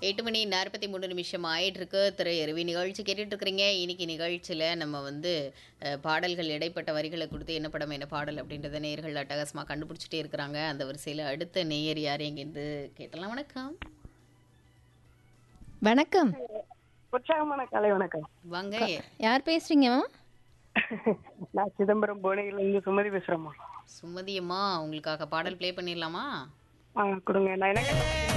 8:43 ஆயிட்டிருக்கு. திரையருவி நிகழ்ச்சி கேட்டுட்டு இருக்கிறீங்க. இன்னைக்கு நிகழ்ச்சியில நம்ம வந்து பாடல்கள் இடைப்பட்ட வரிகள குடுத்து என்ன படம், என்ன பாடல் அப்படின்றத நேயர்கள் அட்டகாசமா கண்டுபிடிச்சுட்டே இருக்கிறாங்க. அந்த வரிசையில அடுத்த நேயர் யார் எங்கேருந்து கேட்டலாம். வணக்கம். வணக்கம். உற்சாகமான காலை வணக்கம். வாங்க. யார் பேசுறீங்கம்மா? நான் சிதம்பரம் புவனகிரில இருந்து சுமதி பேசுறேம்மா. சுமதி அம்மா, உங்களுக்காக பாடல் ப்ளே பண்ணிடலாமா? கொடுங்க. நான் என்ன கேட்டேன்